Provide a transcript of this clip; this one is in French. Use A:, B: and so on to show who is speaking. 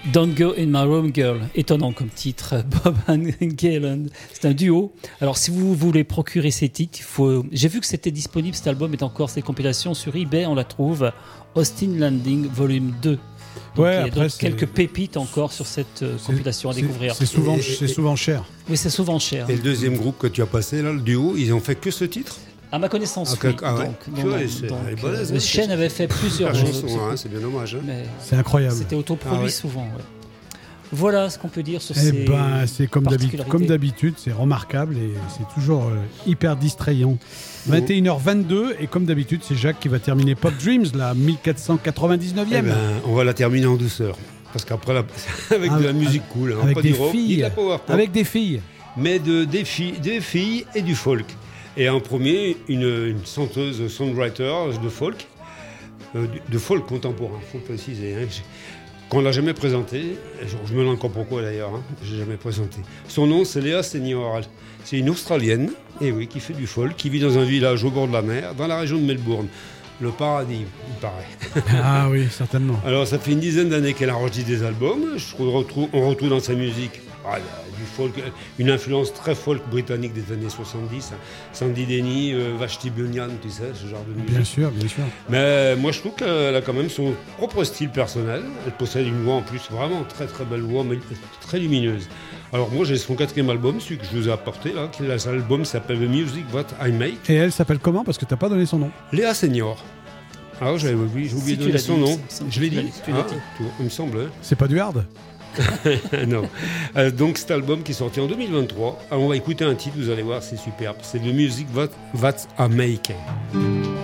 A: Don't Go in My Room Girl, étonnant comme titre, Bob and Galen, c'est un duo. Alors si vous voulez procurer ces titres, j'ai vu que c'était disponible, cet album est encore, ces compilations sur eBay, on la trouve, Austin Landing Volume 2. Donc,
B: ouais,
A: il y a donc quelques pépites encore sur cette compilation à découvrir.
B: C'est souvent cher.
A: Oui, c'est souvent cher.
C: Et le deuxième groupe que tu as passé, là, le duo, ils ont fait que ce titre ?
A: À ma connaissance, oui. Shane avait fait plusieurs
C: choses. C'est bien dommage. Hein.
B: C'est incroyable.
A: C'était autoproduit souvent. Ouais. Voilà ce qu'on peut dire sur ces
B: c'est comme d'habitude, c'est remarquable et c'est toujours hyper distrayant. 21h22 et comme d'habitude, c'est Jacques qui va terminer Pop Dreams, la 1499e.
C: On va la terminer en douceur. Parce qu'après, avec de la musique cool. Hein,
B: avec
C: pas
B: des
C: du rock,
B: filles.
C: Ni de la power pop,
B: avec des filles.
C: Mais des filles et du folk. Et en premier, une chanteuse songwriter de folk contemporain, il faut préciser, hein, qu'on n'a jamais présenté. Je me demande encore pourquoi d'ailleurs, hein, je l'ai jamais présenté. Son nom, c'est Lea Senior. C'est une Australienne, et oui, qui fait du folk, qui vit dans un village au bord de la mer, dans la région de Melbourne. Le paradis, il paraît.
B: Ah oui, certainement.
C: Alors, ça fait une dizaine d'années qu'elle enregistre des albums. On retrouve dans sa musique du folk, une influence très folk britannique des années 70. Hein. Sandy Denny, Vashti Bunyan, tu sais, ce genre de musique.
B: Bien sûr, bien sûr.
C: Mais moi, je trouve qu'elle a quand même son propre style personnel. Elle possède une voix en plus, vraiment très très belle voix, mais très lumineuse. Alors moi, j'ai son 4e album, celui que je vous ai apporté, là. L'album s'appelle The Music That I Make.
B: Et elle s'appelle comment ? Parce que tu n'as pas donné son nom.
C: Léa Senior. Ah, j'ai oublié de donner son nom. Je l'ai dit. Il me semble. Hein.
B: C'est pas du hard ?
C: Non. Donc cet album qui est sorti en 2023. Alors on va écouter un titre, vous allez voir, c'est superbe. C'est The Music That I Make.